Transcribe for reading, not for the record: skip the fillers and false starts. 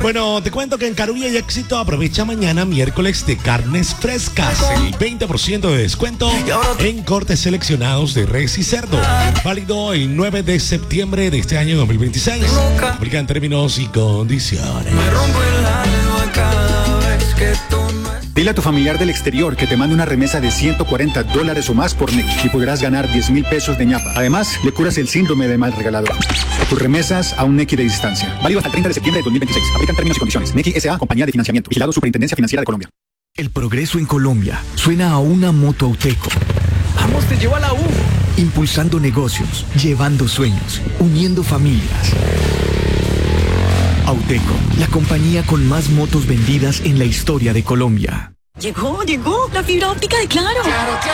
Bueno, te cuento que en Carulla y Éxito aprovecha mañana miércoles de carnes frescas. El 20% de descuento en cortes seleccionados de res y cerdo. Válido el 9 de septiembre de este año 2026. Aplican términos y condiciones. Dile a tu familiar del exterior que te mande una remesa de $140 o más por Nequi y podrás ganar 10,000 pesos de ñapa. Además, le curas el síndrome de mal regalador. Tus remesas a un Nequi de distancia. Válido hasta el 30 de septiembre de 2026. Aplican términos y condiciones. Nequi S.A. Compañía de Financiamiento. Vigilado Superintendencia Financiera de Colombia. El progreso en Colombia suena a una moto Auteco. ¡Vamos, te llevo a la U! Impulsando negocios, llevando sueños, uniendo familias. Auteco, la compañía con más motos vendidas en la historia de Colombia. Llegó, la fibra óptica de Claro.